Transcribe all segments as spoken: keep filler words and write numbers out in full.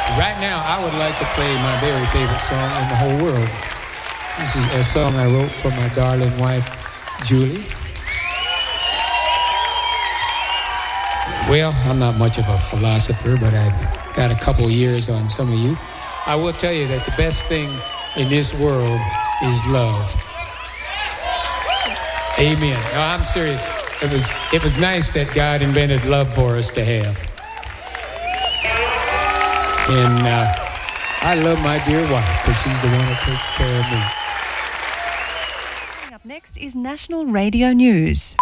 Right now, I would like to play my very favorite song in the whole world. This is a song I wrote for my darling wife, Julie. Well, I'm not much of a philosopher, but I've got a couple years on some of you. I will tell you that the best thing in this world is love. Amen. No, I'm serious. It was, it was nice that God invented love for us to have. And uh, I love my dear wife because she's the one that takes care of me. Coming up next is National Radio News.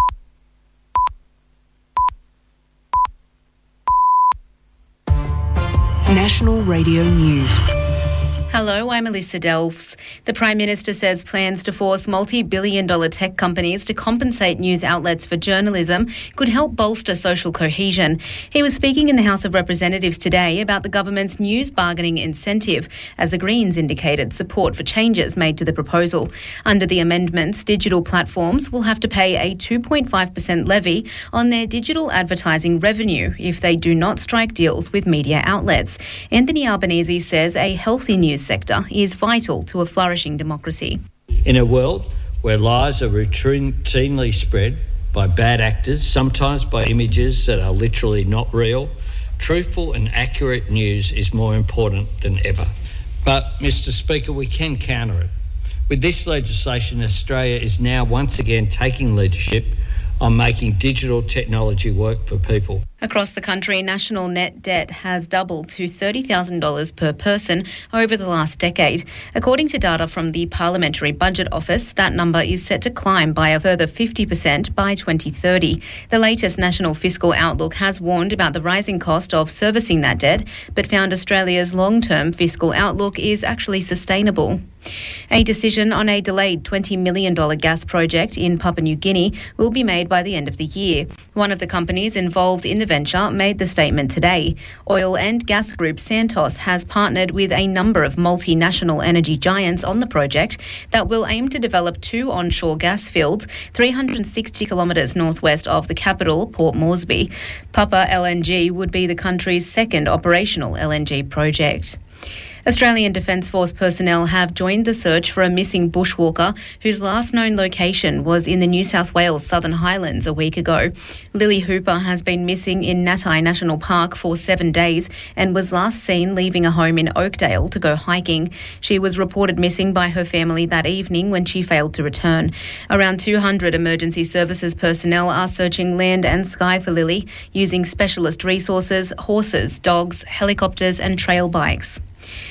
National Radio News. Hello, I'm Alyssa Delfs. The Prime Minister says plans to force multi-billion dollar tech companies to compensate news outlets for journalism could help bolster social cohesion. He was speaking in the House of Representatives today about the government's news bargaining incentive, as the Greens indicated support for changes made to the proposal. Under the amendments, digital platforms will have to pay a two point five percent levy on their digital advertising revenue if they do not strike deals with media outlets. Anthony Albanese says a healthy news sector is vital to a flourishing democracy. In a world where lies are routinely spread by bad actors, sometimes by images that are literally not real, truthful and accurate news is more important than ever. But, Mister Speaker, we can counter it. With this legislation, Australia is now once again taking leadership on making digital technology work for people. Across the country, national net debt has doubled to thirty thousand dollars per person over the last decade. According to data from the Parliamentary Budget Office, that number is set to climb by a further fifty percent by twenty thirty. The latest National Fiscal Outlook has warned about the rising cost of servicing that debt, but found Australia's long-term fiscal outlook is actually sustainable. A decision on a delayed twenty million dollars gas project in Papua New Guinea will be made by the end of the year. One of the companies involved in the venture made the statement today. Oil and gas group Santos has partnered with a number of multinational energy giants on the project that will aim to develop two onshore gas fields three hundred sixty kilometres northwest of the capital, Port Moresby. Papua L N G would be the country's second operational L N G project. Australian Defence Force personnel have joined the search for a missing bushwalker whose last known location was in the New South Wales Southern Highlands a week ago. Lily Hooper has been missing in Natai National Park for seven days and was last seen leaving a home in Oakdale to go hiking. She was reported missing by her family that evening when she failed to return. Around two hundred emergency services personnel are searching land and sky for Lily using specialist resources, horses, dogs, helicopters and trail bikes.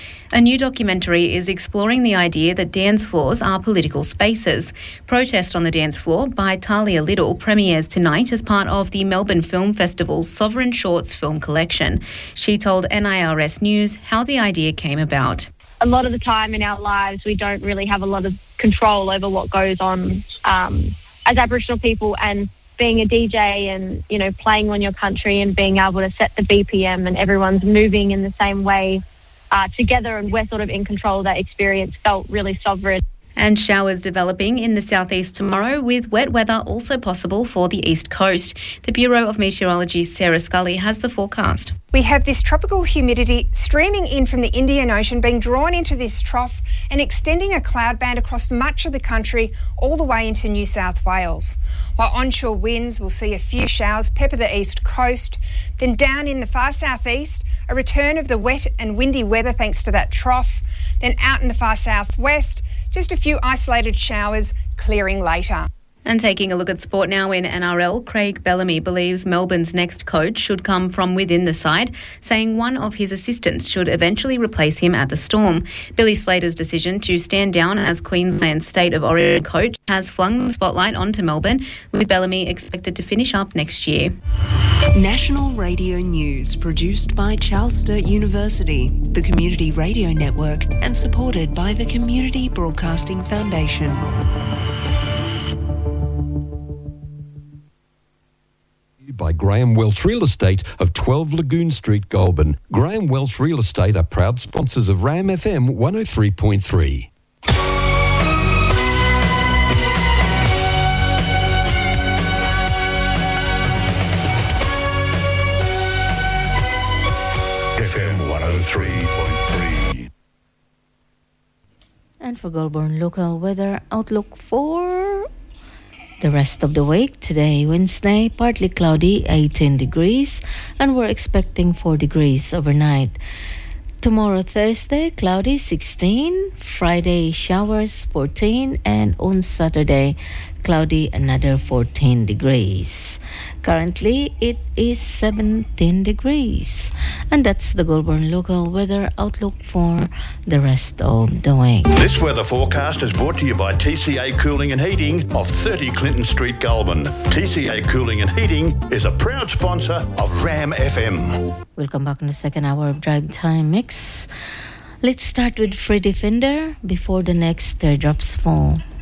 A new documentary is exploring the idea that dance floors are political spaces. Protest on the Dance Floor by Talia Little premieres tonight as part of the Melbourne Film Festival's Sovereign Shorts film collection. She told N I R S News how the idea came about. A lot of the time in our lives, we don't really have a lot of control over what goes on um, as Aboriginal people, and being a D J and, you know, playing on your country and being able to set the B P M and everyone's moving in the same way Uh, together, and we're sort of in control of that experience, felt really sovereign. And showers developing in the southeast tomorrow, with wet weather also possible for the east coast. The Bureau of Meteorology's Sarah Scully has the forecast. We have this tropical humidity streaming in from the Indian Ocean, being drawn into this trough and extending a cloud band across much of the country all the way into New South Wales. While onshore winds will see a few showers pepper the east coast, then down in the far southeast, a return of the wet and windy weather thanks to that trough. Then out in the far southwest, just a few isolated showers clearing later. And taking a look at sport now in N R L, Craig Bellamy believes Melbourne's next coach should come from within the side, saying one of his assistants should eventually replace him at the Storm. Billy Slater's decision to stand down as Queensland's State of Origin coach has flung the spotlight onto Melbourne, with Bellamy expected to finish up next year. National Radio News, produced by Charles Sturt University, the Community Radio Network, and supported by the Community Broadcasting Foundation. By Graham Welsh Real Estate of twelve Lagoon Street, Goulburn. Graham Welsh Real Estate are proud sponsors of Ram F M one oh three point three. F M one oh three point three. And for Goulburn local weather outlook for the rest of the week. Today, Wednesday, partly cloudy, eighteen degrees, and we're expecting four degrees overnight. Tomorrow, Thursday, cloudy, sixteen. Friday, showers, fourteen. And on Saturday, cloudy, another fourteen degrees. Currently, it is seventeen degrees. And that's the Goulburn local weather outlook for the rest of the week. This weather forecast is brought to you by T C A Cooling and Heating of thirty Clinton Street, Goulburn. T C A Cooling and Heating is a proud sponsor of Ram F M. We'll come back in the second hour of Drive Time Mix. Let's start with Freddie Fender, Before the Next Teardrops Fall.